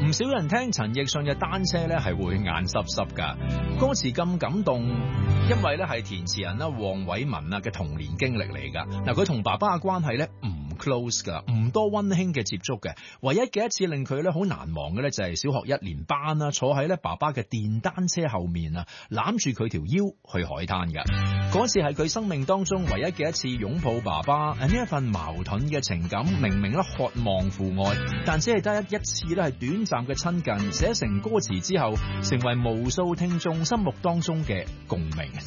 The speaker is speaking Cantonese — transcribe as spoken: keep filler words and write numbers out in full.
唔少人聽陳奕迅嘅單車咧係會眼濕濕噶，歌詞咁感動，因為咧係填詞人啦黃偉文啊嘅童年經歷嚟噶。嗱，佢同爸爸嘅關係咧唔 close 噶，唔多溫馨嘅接觸嘅，唯一嘅一次令佢咧好難忘嘅咧就係小學一年班啦，坐喺咧爸爸嘅電單車後面啊，攬住佢條腰去海灘噶。嗰次係佢生命當中唯一嘅一次擁抱爸爸，呢一份矛盾嘅情感，明明咧渴望父愛，但只係得一次咧係短暫嘅親近，寫成歌詞之後，成為無數聽眾心目當中嘅共鳴。